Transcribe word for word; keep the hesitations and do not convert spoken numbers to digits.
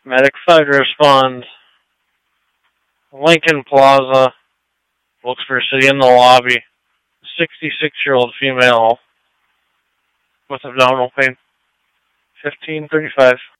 Medic five to respond. Lincoln Plaza. Looks for a city in the lobby. sixty-six-year-old female with abdominal pain. fifteen thirty-five.